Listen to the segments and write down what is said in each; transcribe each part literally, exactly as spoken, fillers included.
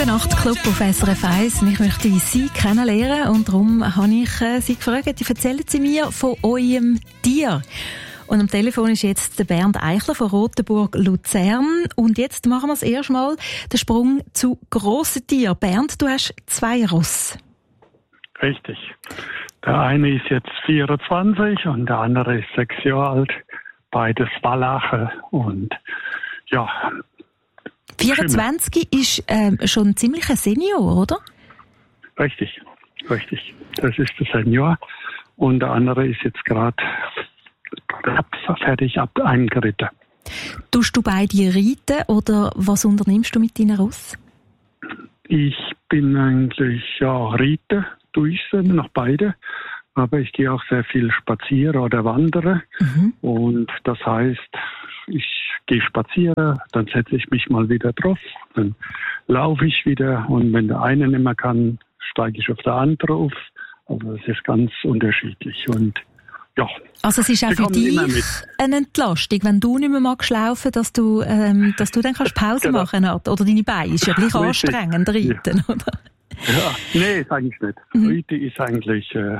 der Nachtclub auf S R F eins. Ich möchte Sie kennenlernen und darum habe ich äh, Sie gefragt, erzählen Sie mir von eurem Tier. Und am Telefon ist jetzt der Bernd Eichler von Rotenburg-Luzern. Und jetzt machen wir das erste Mal den Sprung zu grossen Tieren. Bernd, du hast zwei Ross. Richtig. Der eine ist jetzt vierundzwanzig und der andere ist sechs Jahre alt. Beides Wallache und ja. vierundzwanzig ist ähm, schon ein ziemlicher Senior, oder? Richtig, richtig. Das ist der Senior. Und der andere ist jetzt gerade fertig ab eingeritten. Tust du beide reiten oder was unternimmst du mit deinen Ross? Ich bin eigentlich, ja, reiten tue ich sie noch beide. Aber ich gehe auch sehr viel spazieren oder wandere. Mhm. Und das heißt, ich gehe spazieren, dann setze ich mich mal wieder drauf, dann laufe ich wieder und wenn der eine nicht mehr kann, steige ich auf der andere auf. Also es ist ganz unterschiedlich und ja. Also es ist auch für dich eine Entlastung, wenn du nicht mehr magst laufen, dass du, ähm, dass du dann kannst Pause genau. machen kannst. Oder deine Beine. Ist ja gleich anstrengend, reiten, ja. oder? Ja, nee, ist eigentlich nicht. Mhm. Reiten ist eigentlich äh,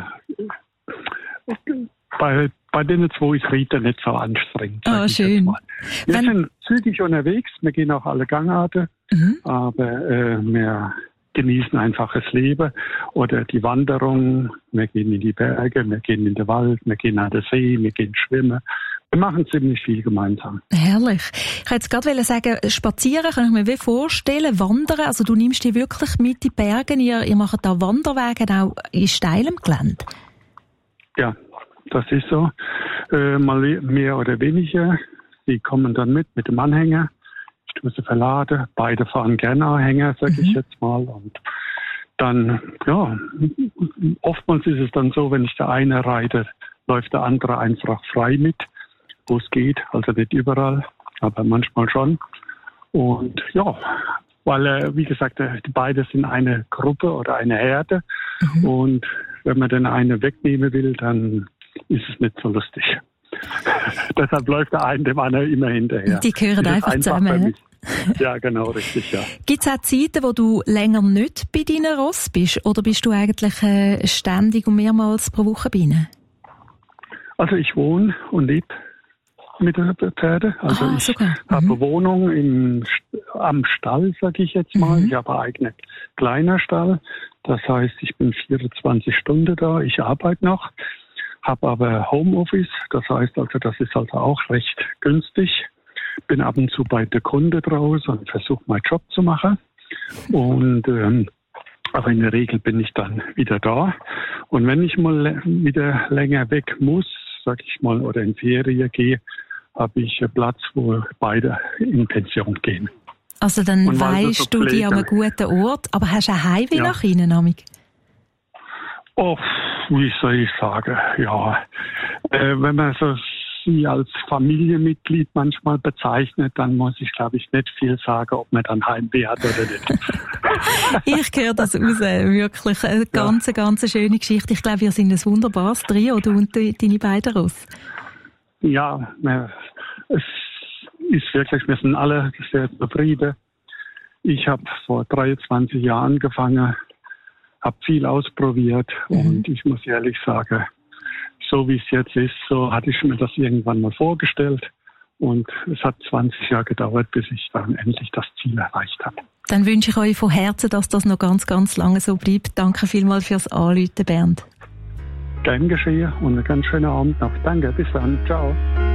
bei, bei denen zwei ist Reiten nicht so anstrengend. Ah, schön. Wir wenn sind zügig unterwegs, wir gehen auch alle Gangarten, mhm. aber äh, wir genießen einfach das Leben oder die Wanderung. Wir gehen in die Berge, wir gehen in den Wald, wir gehen an den See, wir gehen schwimmen. Wir machen ziemlich viel gemeinsam. Herrlich. Ich wollte jetzt gerade sagen, spazieren kann ich mir wie vorstellen, wandern, also du nimmst die wirklich mit in die Berge, ihr, ihr macht da Wanderwege auch in steilem Gelände. Ja, das ist so. Äh, mal mehr oder weniger. Die kommen dann mit, mit dem Anhänger. Ich tue sie verladen. Beide fahren gerne Anhänger, sage mhm. ich jetzt mal. Und dann, ja, oftmals ist es dann so, wenn ich der eine reite, läuft der andere einfach frei mit, wo es geht. Also nicht überall, aber manchmal schon. Und ja, weil, äh, wie gesagt, äh, die beide sind eine Gruppe oder eine Herde. Mhm. Und wenn man den einen wegnehmen will, dann ist es nicht so lustig. Deshalb läuft der eine dem anderen immer hinterher. Die gehören einfach, einfach zusammen. Ja, genau, richtig, ja. Gibt es auch Zeiten, wo du länger nicht bei deinen Ross bist? Oder bist du eigentlich äh, ständig und mehrmals pro Woche bei ihnen? Also ich wohne und lebe mit den Pferden. Also ah, ich mhm. habe eine Wohnung im, am Stall, sage ich jetzt mal. Mhm. Ich habe einen eigenen kleiner Stall. Das heißt, ich bin vierundzwanzig Stunden da. Ich arbeite noch, habe aber Homeoffice. Das heißt also, das ist also auch recht günstig. Bin ab und zu bei der Kunde draußen und versuche meinen Job zu machen. Und ähm, aber in der Regel bin ich dann wieder da. Und wenn ich mal wieder länger weg muss, sag ich mal, oder in Ferien gehe, habe ich einen Platz, wo beide in Pension gehen. Also dann weisst so du die an einem guten Ort, aber hast du ein Heimweh ja. nach ihnen, Amig? Oh, wie soll ich sagen, ja. Äh, wenn man so sie als Familienmitglied manchmal bezeichnet, dann muss ich, glaube ich, nicht viel sagen, ob man dann Heimweh hat oder nicht. Ich höre das raus, wirklich. Eine ganz, ja. ganz schöne Geschichte. Ich glaube, wir sind ein wunderbares Trio, du und deine beiden Ross. Ja, es ist wirklich, wir sind alle sehr zufrieden. Ich habe vor dreiundzwanzig Jahren angefangen, habe viel ausprobiert mhm. und ich muss ehrlich sagen, so wie es jetzt ist, so hatte ich mir das irgendwann mal vorgestellt. Und es hat zwanzig Jahre gedauert, bis ich dann endlich das Ziel erreicht habe. Dann wünsche ich euch von Herzen, dass das noch ganz, ganz lange so bleibt. Danke vielmals fürs Anrufen, Bernd. Gern geschehen und einen ganz schönen Abend noch. Danke, bis dann. Ciao.